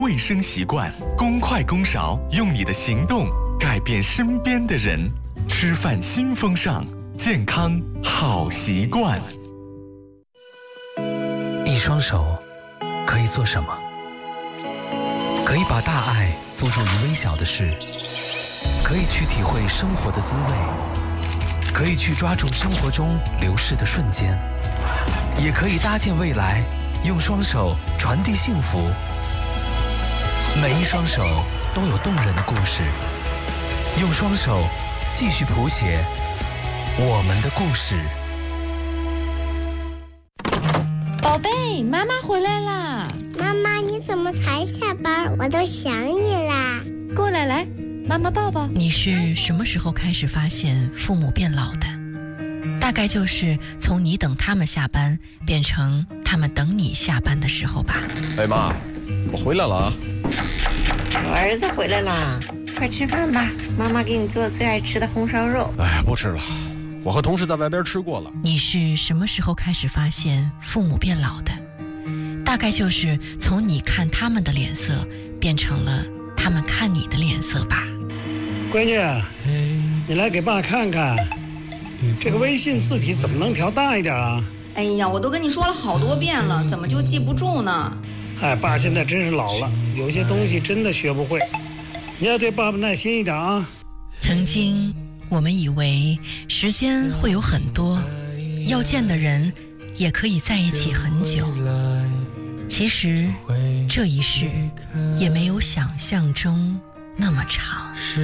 卫生习惯，公筷公勺，用你的行动改变身边的人。吃饭新风尚，健康好习惯。 一双手可以做什么？可以把大爱付诸于微小的事，可以去体会生活的滋味，可以去抓住生活中流逝的瞬间，也可以搭建未来，用双手传递幸福。每一双手都有动人的故事，用双手继续谱写我们的故事。 宝贝，妈妈回来啦！ 妈妈，你怎么才下班？我都想你啦！ 过来，来，妈妈抱抱。 你是什么时候开始发现父母变老的？大概就是从你等他们下班变成他们等你下班的时候吧。 哎妈，我回来了啊！ 我儿子回来啦，快吃饭吧，妈妈给你做最爱吃的红烧肉。 哎，不吃了，我和同事在外边吃过了。 你是什么时候开始发现父母变老的？大概就是从你看他们的脸色变成了他们看你的脸色吧。 闺女，你来给爸看看，这个微信字体怎么能调大一点啊？ 哎呀，我都跟你说了好多遍了，怎么就记不住呢？ 哎，爸现在真是老了，有些东西真的学不会，你要对爸爸耐心一点啊。 曾经我们以为时间会有很多，要见的人也可以在一起很久，其实这一世也没有想象中那么长。